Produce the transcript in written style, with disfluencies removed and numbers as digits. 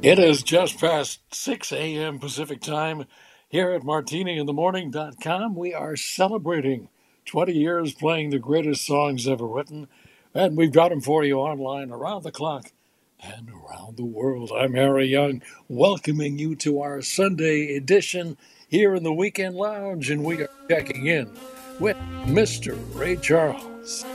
It is just past 6 a.m. Pacific time. Here at martiniinthemorning.com, we are celebrating 20 years playing the greatest songs ever written. And we've got them for you online around the clock and around the world. I'm Harry Young, welcoming you to our Sunday edition here in the Weekend Lounge. And we are checking in with Mr. Ray Charles.